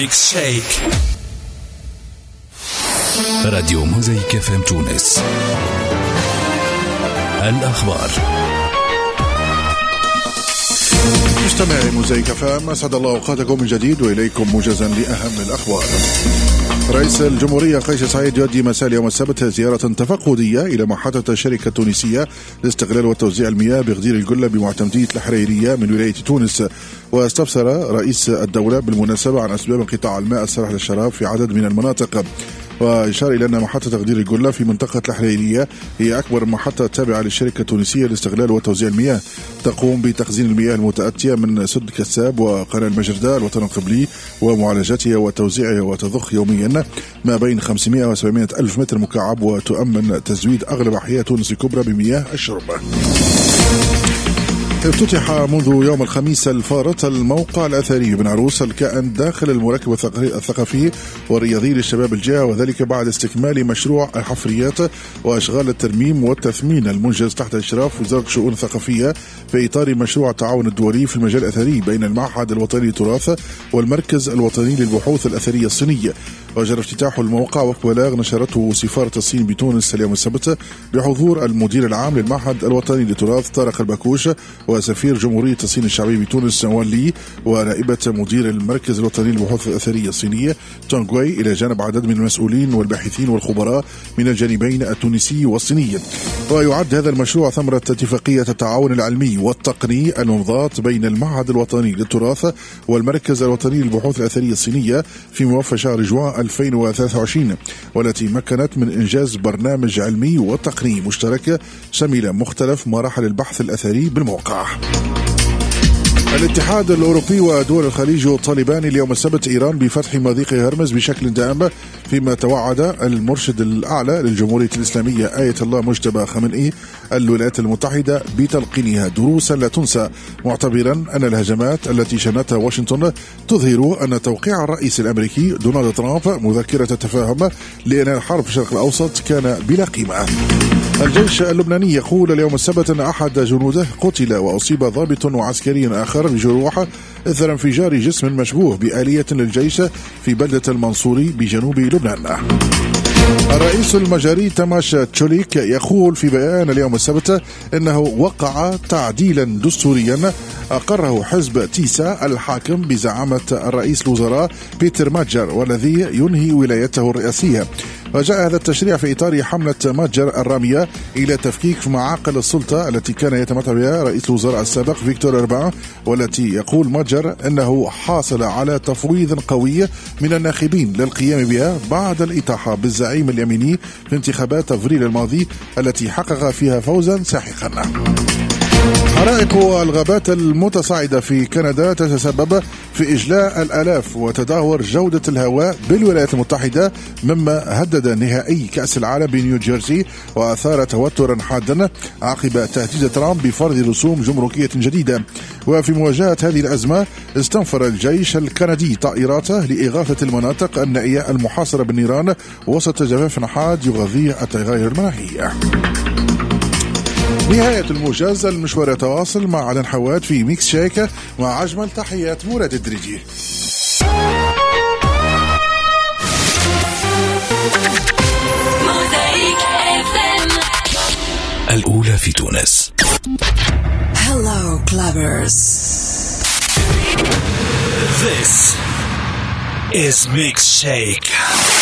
ميكس شيك. راديو موزايك FM تونس. الأخبار. مستمعي موزايك FM، أسعد الله أوقاتكم من جديد وإليكم موجزا لأهم الأخبار. رئيس الجمهورية قيس سعيد يؤدي مساء اليوم السبت زيارة تفقدية إلى محطة شركة تونسية لاستغلال وتوزيع المياه بغدير الجلة بمعتمدية الحريرية من ولاية تونس. واستفسر رئيس الدولة بالمناسبة عن أسباب انقطاع الماء الصالح للشراب في عدد من المناطق، وإشار إلى أن محطة غدير الجلة في منطقة الحريرية هي أكبر محطة تابعة للشركة التونسية لاستغلال وتوزيع المياه، تقوم بتخزين المياه المتأتية من سد كساب وقناة المجرداء الوطن القبلي ومعالجتها وتوزيعها، وتضخ يوميا ما بين 500 و 700 ألف متر مكعب، وتؤمن تزويد أغلب أحياء تونس الكبرى بمياه الشرب. افتتح منذ يوم الخميس الفارط الموقع الأثري بن عروس الكائن داخل المركب الثقافي والرياضي للشباب الجهة، وذلك بعد استكمال مشروع الحفريات وأشغال الترميم والتثمين المنجز تحت إشراف وزارة الشؤون الثقافية في إطار مشروع التعاون الدولي في المجال الأثري بين المعهد الوطني للتراث والمركز الوطني للبحوث الأثرية الصينية. وجرى افتتاح الموقع وفق بلاغ نشرته سفارة الصين بتونس اليوم السبت بحضور المدير العام للمعهد الوطني للتراث طارق الباكوش، وسفير جمهورية الصين الشعبية بتونس وان لي، ونائبة مدير المركز الوطني للبحوث الأثرية الصينية تونغ واي، إلى جانب عدد من المسؤولين والباحثين والخبراء من الجانبين التونسي والصيني. ويعد هذا المشروع ثمرة اتفاقية التعاون العلمي والتقني الممضاة بين المعهد الوطني للتراث والمركز الوطني للبحوث الأثرية الصينية في موافق شهر جوان 2023، والتي مكنت من إنجاز برنامج علمي وتقني مشترك شمل مختلف مراحل البحث الأثري بالموقع. الاتحاد الأوروبي ودول الخليج يطالبان اليوم السبت إيران بفتح مضيق هرمز بشكل دائم، فيما توعد المرشد الأعلى للجمهورية الإسلامية آية الله مجتبى خامنئي الولايات المتحدة بتلقينها دروسا لا تنسى، معتبرا أن الهجمات التي شنتها واشنطن تظهر أن توقيع الرئيس الأمريكي دونالد ترامب مذكرة تفاهم لإنهاء الحرب في الشرق الأوسط كان بلا قيمة. الجيش اللبناني يقول اليوم السبت أن أحد جنوده قتل وأصيب ضابط وعسكري آخر بجروح إثر انفجار جسم مشبوه بآلية للجيش في بلدة المنصوري بجنوب لبنان. الرئيس المجري تماش تشوليك يقول في بيان اليوم السبت أنه وقع تعديلا دستوريا أقره حزب تيسا الحاكم بزعامة الرئيس الوزراء بيتر ماتجر، والذي ينهي ولايته الرئاسية. وجاء هذا التشريع في إطار حملة ماتجر الرامية إلى تفكيك معاقل السلطة التي كان يتمتع بها رئيس الوزراء السابق فيكتور أربان، والتي يقول ماتجر أنه حاصل على تفويض قوي من الناخبين للقيام بها بعد الإطاحة بالزعيم اليميني في انتخابات أفريل الماضي التي حقق فيها فوزا ساحقا. حرائق الغابات المتصاعدة في كندا تتسبب في إجلاء الآلاف وتدهور جودة الهواء بالولايات المتحدة، مما هدد نهائي كأس العالم بنيو جيرسي وأثار توترا حادا عقب تهديد ترامب بفرض رسوم جمركية جديدة. وفي مواجهة هذه الأزمة استنفر الجيش الكندي طائراته لإغاثة المناطق النائية المحاصرة بالنيران وسط جفاف حاد يغذيه التغير المناخي. نهاية الموجز، المشوار يتواصل مع علن حواد في ميكس شيك، مع أجمل تحيات مراد الدريجي. الأولى في تونس. Hello clubbers. This is Mix Shake.